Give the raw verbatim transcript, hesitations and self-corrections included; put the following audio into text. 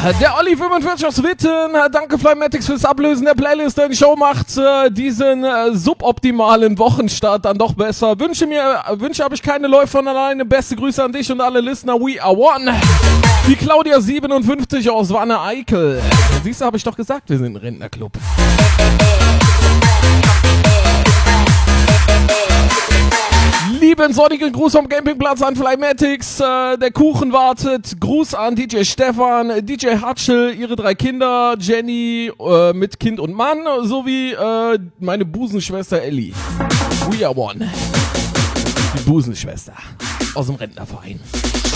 der Olli fünfundvierzig aus Witten. Danke Flymatics fürs Ablösen der Playlist. Die Show macht äh, diesen äh, suboptimalen Wochenstart dann doch besser. Wünsche mir, Wünsche habe ich keine Läufe von alleine. Beste Grüße an dich und alle Listener. We are one. Die Claudia siebenundfünfzig aus Wanne-Eickel. Siehst du, habe ich doch gesagt, wir sind ein Rentnerclub. Lieben sonnigen Gruß vom Campingplatz an Flymatics. Äh, der Kuchen wartet. Gruß an D J Stefan, D J Hatschel, ihre drei Kinder, Jenny äh, mit Kind und Mann, sowie äh, meine Busenschwester Ellie. We are one. Die Busenschwester aus dem Rentnerverein.